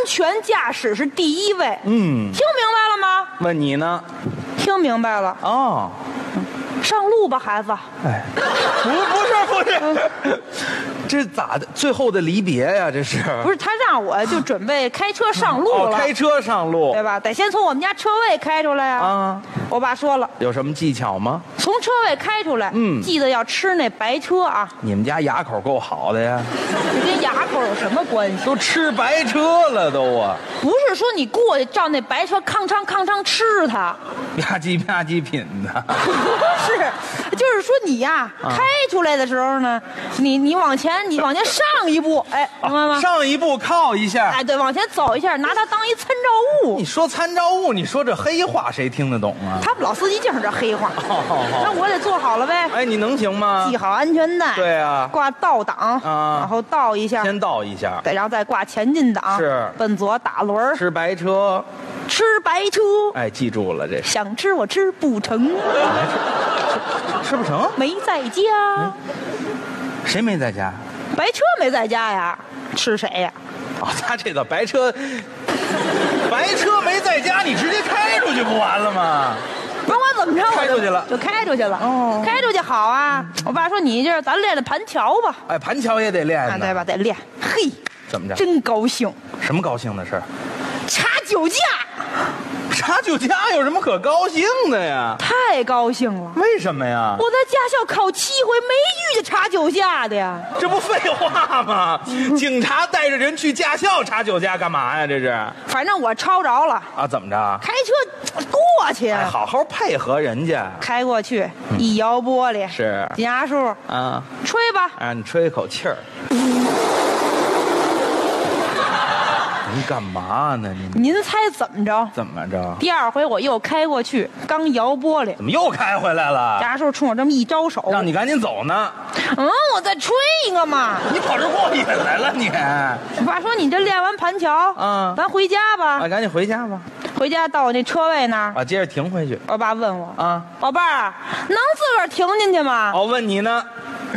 全驾驶是第一位。听明白了吗？ 问你呢？ 听明白了。 哦， 上路吧，孩子。 哎，不是，这咋的？最后的离别呀，这是？ 不是，他让我就准备开车上路了。 开车上路， 对吧？得先从我们家车位开出来呀。 啊， 我爸说了， 有什么技巧吗？ 从车位开出来，记得要吃那白车啊。 你们家牙口够好的呀， 这跟牙口有什么关系？ 都吃白车了都啊！ 不是说你过去照那白车吭哧吭哧吃它， 吧唧吧唧品的。 是，就是说你呀，开出来的时候呢，你往前上一步，哎，明白吗？ 上一步靠一下， 哎，对，往前走一下，拿它当一参照物。 你说参照物，你说这黑话谁听得懂啊？ 他们老司机净是这黑话。那我得做好了呗。 哎，你能行吗？ 系好安全带。 对啊。 挂倒档，然后倒一下， 先倒一下， 对，然后再挂前进档， 是奔左打轮， 吃白车， 吃白车。 哎，记住了，这想吃我吃不成， 吃不成， 没在家。 谁没在家？ 白车没在家呀，吃谁呀？ 哦，他这个白车没在家，你直接开出去不完了吗？ 甭管怎么着， 开出去了， 就开出去了。哦，开出去好啊！我爸说你这咱练练盘桥吧。 哎，盘桥也得练呢， 对吧？得练。嘿， 怎么着？ 真高兴。 什么高兴的事儿？ 查酒驾。 查酒驾有什么可高兴的呀？ 太高兴了！ 为什么呀？ 我在驾校考7回，没遇见查酒驾的呀。 这不废话吗？警察带着人去驾校查酒驾干嘛呀？这是？ 反正我抄着了啊！怎么着？ 开车过去， 哎，好好配合人家。 开过去，一摇玻璃， 是警察叔啊， 吹吧。 啊，你吹一口气儿。您干嘛呢？ 您猜怎么着？ 怎么着？ 第二回我又开过去，刚摇玻璃， 怎么又开回来了？ 家叔冲我这么一招手， 让你赶紧走呢。 我再吹一个嘛。 你跑这过瘾来了你？ 我爸说你这练完盘桥，咱回家吧。 啊，赶紧回家吧。 回家到我那车位那儿， 啊，接着停回去。 我爸问我啊， 宝贝儿，能自个儿停进去吗？ 我问你呢。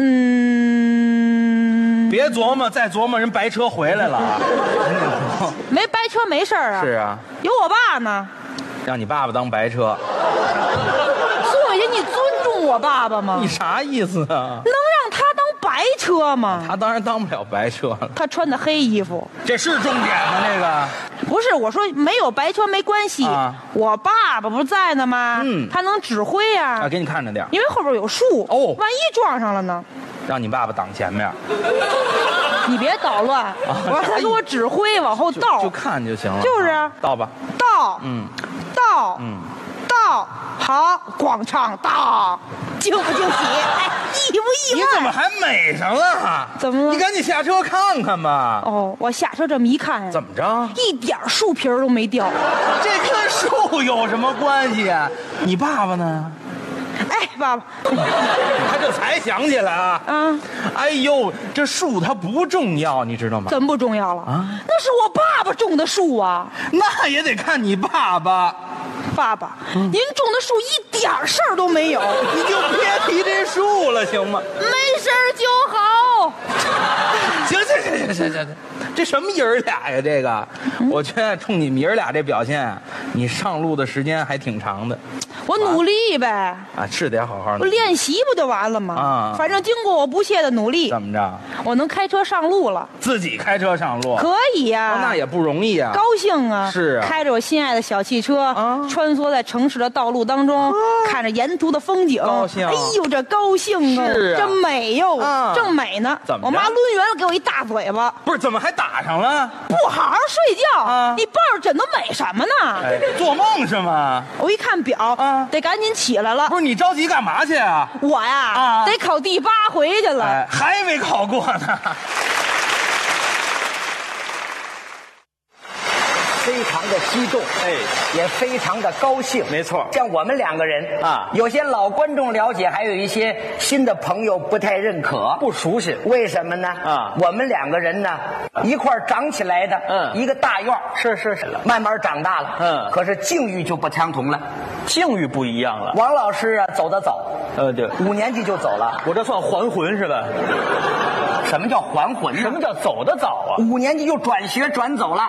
别琢磨，再琢磨人白车回来了啊！ 没白车没事儿啊。 是啊， 有我爸呢。 让你爸爸当白车。 宋爷，你尊重我爸爸吗？ 你啥意思啊？ 能让他当白车吗？ 他当然当不了白车了。 他穿的黑衣服， 这是重点吗？这个不是，我说没有白车没关系。我爸爸不是在呢吗？他能指挥呀。 啊，给你看着点， 因为后边有树哦，万一撞上了呢？ 让你爸爸挡前面。 你别捣乱，我让他给我指挥往后倒， 就看就行了。 就是倒吧， 倒，倒，倒，好，广场倒，惊不惊喜？哎，意不意外？ 你怎么还美上了？ 怎么了？ 你赶紧下车看看吧。 哦，我下车这么一看呀， 怎么着？ 一点树皮都没掉。 这跟树有什么关系啊？你爸爸呢？ 哎，爸爸， 他这才想起来啊！哎呦，这树它不重要，你知道吗？ 怎么不重要了啊？那是我爸爸种的树啊！ 那也得看你爸爸。 爸爸，您种的树一点事儿都没有， 你就别提这树了，行吗？ 没事儿就好。 行，这什么爷儿俩呀？这个，我觉得冲你们爷儿俩这表现，你上路的时间还挺长的。 我努力呗。 啊，是得好好努力。我练习不就完了吗？ 啊， 反正经过我不懈的努力， 怎么着？ 我能开车上路了。 自己开车上路可以呀， 那也不容易啊。 高兴啊！ 是啊， 开着我心爱的小汽车，穿梭在城市的道路当中，看着沿途的风景， 高兴。 哎呦，这高兴啊！ 是啊， 真美哟，正美呢。 怎么？ 我妈抡圆了给我一大嘴巴。 不是，怎么还打上了？ 不好好睡觉，你抱着枕头美什么呢？ 哎，做梦是吗？ 我一看表，得赶紧起来了。 不是你着急干嘛去啊？ 我呀，得考第8回去了， 哎，还没考过呢。 非常的激动，也非常的高兴。 没错， 像我们两个人啊，有些老观众了解，还有一些新的朋友不太认可， 不熟悉。 为什么呢？啊，我们两个人呢，一块长起来的，一个大院， 是， 慢慢长大了，可是境遇就不相同了， 境遇不一样了。 王老师啊，走得早， 对 ，5年级就走了， 我这算还魂是吧？ 什么叫还魂呢？ 什么叫走得早啊？ 5年级就转学转走了。